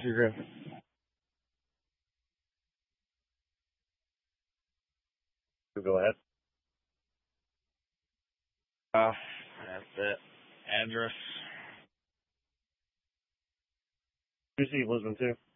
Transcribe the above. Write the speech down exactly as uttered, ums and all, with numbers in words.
You're good. Go ahead. Uh, that's it. Address. Who's he listening to?